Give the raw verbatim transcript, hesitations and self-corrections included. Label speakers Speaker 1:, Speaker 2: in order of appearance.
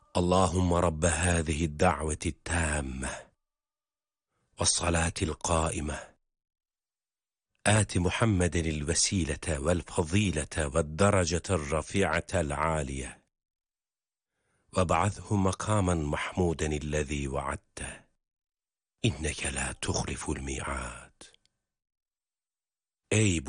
Speaker 1: اللهم رب هذه الدعوة التامة والصلاة القائمة آت محمدا الوسيلة والفضيلة والدرجة الرفيعة العالية وابعثه مقاما محمودا الذي وعدته إنك لا تخلف الميعاد. Ey